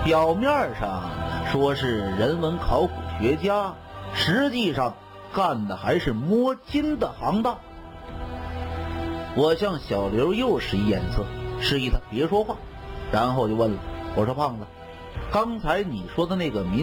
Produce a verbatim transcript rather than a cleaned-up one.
表面上说是人文考古学家，实际上干的还是摸金的行当。我向小刘又使一眼色，示意他别说话，然后就问了，我说胖子，刚才你说的那个民